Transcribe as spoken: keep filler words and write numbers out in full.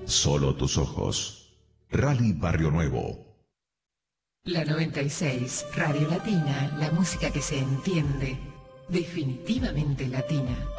Solo tus ojos. Rally Barrio Nuevo. La noventa y seis, Radio Latina, la música que se entiende, definitivamente latina.